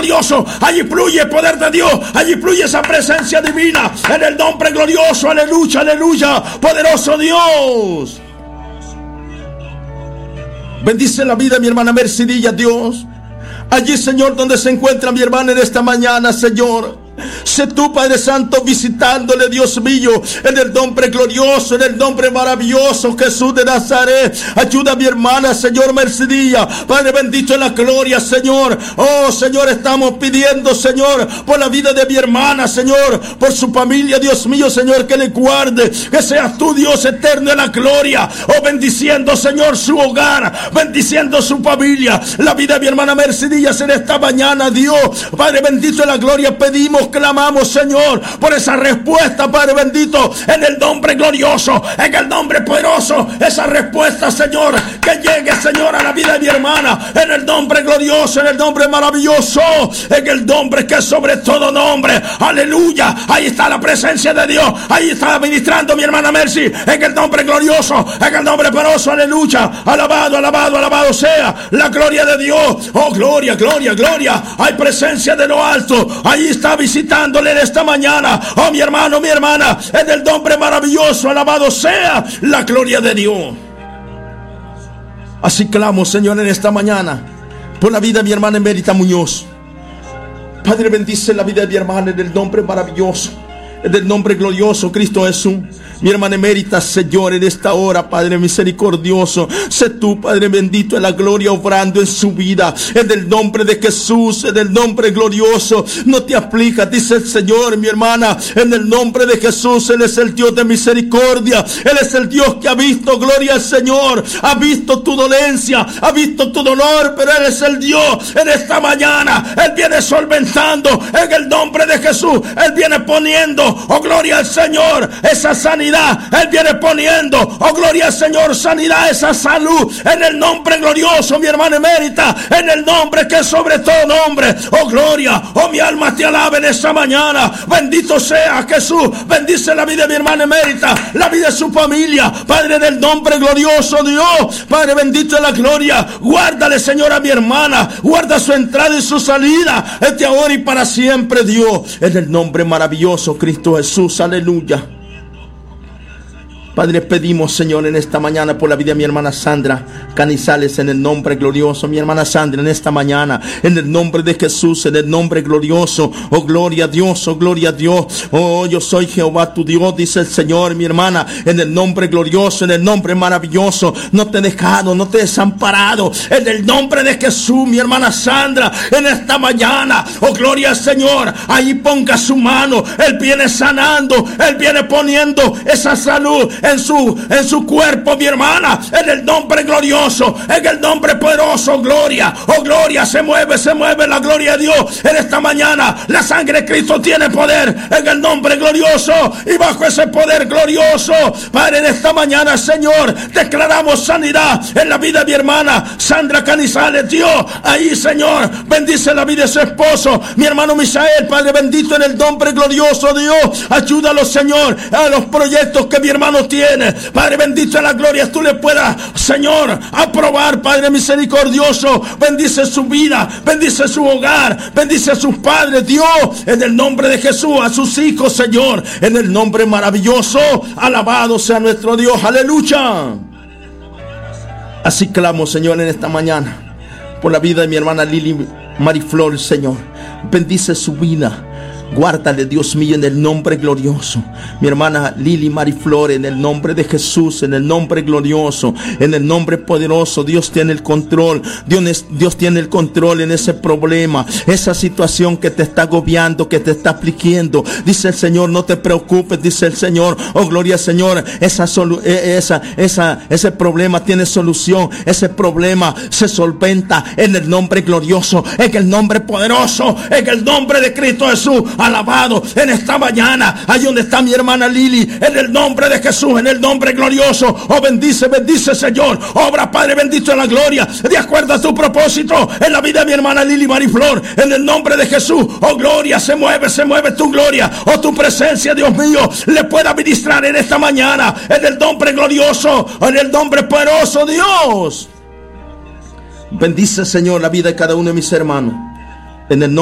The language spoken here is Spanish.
glorioso, allí fluye el poder de Dios, allí fluye esa presencia divina, en el nombre glorioso, aleluya, aleluya, poderoso Dios. Bendice la vida de mi hermana Mercedilla, Dios. Allí, Señor, donde se encuentra mi hermana en esta mañana, Señor. Sé tú, Padre Santo, visitándole, Dios mío, en el nombre glorioso, en el nombre maravilloso, Jesús de Nazaret. Ayuda a mi hermana, Señor Mercedilla, Padre bendito en la gloria, Señor. Oh, Señor, estamos pidiendo, Señor, por la vida de mi hermana, Señor, por su familia, Dios mío, Señor, que le guarde, que seas tú, Dios eterno en la gloria. Oh, bendiciendo, Señor, su hogar, bendiciendo su familia, la vida de mi hermana Mercedilla en esta mañana, Dios, Padre bendito en la gloria, pedimos, clamamos, Señor, por esa respuesta, Padre bendito, en el nombre glorioso, en el nombre poderoso, esa respuesta, Señor, que llegue, Señor, a la vida de mi hermana, en el nombre glorioso, en el nombre maravilloso, en el nombre que es sobre todo nombre, aleluya. Ahí está la presencia de Dios, ahí está ministrando mi hermana Mercy, en el nombre glorioso, en el nombre poderoso, aleluya. Alabado, alabado, alabado sea la gloria de Dios. Oh, gloria, gloria, gloria. Hay presencia de lo alto, ahí está visitándole en esta mañana. Oh, mi hermano, mi hermana, en el nombre maravilloso, alabado sea la gloria de Dios. Así clamo, Señor, en esta mañana por la vida de mi hermana Emérita Muñoz. Padre, bendice la vida de mi hermana en el nombre maravilloso, en el nombre glorioso, Cristo Jesús. Mi hermana Emérita, Señor, en esta hora, Padre misericordioso, sé tú, Padre bendito, en la gloria obrando en su vida, en el nombre de Jesús, en el nombre glorioso. No te aflijas, dice el Señor, mi hermana, en el nombre de Jesús. Él es el Dios de misericordia, Él es el Dios que ha visto, gloria al Señor, ha visto tu dolencia, ha visto tu dolor, pero Él es el Dios en esta mañana. Él viene solventando en el nombre de Jesús, Él viene poniendo, oh gloria al Señor, esa sanidad. Él viene poniendo, oh gloria al Señor, sanidad, esa salud, en el nombre glorioso, mi hermana Emérita, en el nombre que es sobre todo nombre. Oh gloria, oh mi alma te alaba en esta mañana. Bendito sea Jesús, bendice la vida de mi hermana Emérita, la vida de su familia, Padre, en el nombre glorioso, Dios, Padre bendito en la gloria. Guárdale, Señor, a mi hermana, guarda su entrada y su salida, desde ahora y para siempre, Dios, en el nombre maravilloso, Cristo Jesús, aleluya. Padre, pedimos, Señor, en esta mañana por la vida de mi hermana Sandra Canizales, en el nombre glorioso. Mi hermana Sandra, en esta mañana, en el nombre de Jesús, en el nombre glorioso. Oh, gloria a Dios, oh, gloria a Dios. Oh, yo soy Jehová tu Dios, dice el Señor, mi hermana, en el nombre glorioso, en el nombre maravilloso. No te he dejado, no te he desamparado. En el nombre de Jesús, mi hermana Sandra, en esta mañana, oh, gloria al Señor. Ahí ponga su mano, Él viene sanando, Él viene poniendo esa salud en su cuerpo, mi hermana, en el nombre glorioso, en el nombre poderoso, gloria, oh gloria, se mueve la gloria de Dios en esta mañana. La sangre de Cristo tiene poder en el nombre glorioso, y bajo ese poder glorioso, Padre, en esta mañana, Señor, declaramos sanidad en la vida de mi hermana Sandra Canizales, Dios. Ahí, Señor, bendice la vida de su esposo, mi hermano Misael, Padre bendito, en el nombre glorioso, Dios. Ayúdalo, Señor, a los proyectos que mi hermano tiene, Padre bendito en la gloria, tú le puedas, Señor, aprobar, Padre misericordioso. Bendice su vida, bendice su hogar, bendice a sus padres, Dios, en el nombre de Jesús, a sus hijos, Señor, en el nombre maravilloso, alabado sea nuestro Dios, aleluya. Así clamo, Señor, en esta mañana por la vida de mi hermana Lili Mariflor, Señor, bendice su vida. Guárdale, Dios mío, en el nombre glorioso. Mi hermana Lili Mariflor, en el nombre de Jesús, en el nombre glorioso, en el nombre poderoso. Dios tiene el control. Dios tiene el control en ese problema, esa situación que te está agobiando, que te está afligiendo. Dice el Señor, no te preocupes, dice el Señor. Oh, gloria al Señor. Ese problema tiene solución. Ese problema se solventa en el nombre glorioso, en el nombre poderoso, en el nombre de Cristo Jesús. Alabado en esta mañana, ahí donde está mi hermana Lili, en el nombre de Jesús, en el nombre glorioso. Oh, bendice, Señor. Obra, Padre bendito en la gloria, de acuerdo a tu propósito en la vida de mi hermana Lili Mariflor, en el nombre de Jesús. Oh, gloria, se mueve tu gloria, oh, tu presencia, Dios mío, le pueda ministrar en esta mañana, en el nombre glorioso, en el nombre poderoso, Dios. Bendice, Señor, la vida de cada uno de mis hermanos, en el nombre